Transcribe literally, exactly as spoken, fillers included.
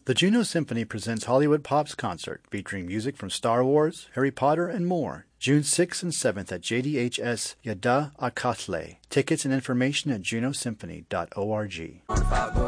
The Juno Symphony presents Hollywood Pop's concert featuring music from Star Wars, Harry Potter, and more. June sixth and seventh at J D H S Yada Akatle. Tickets and information at juno symphony dot org.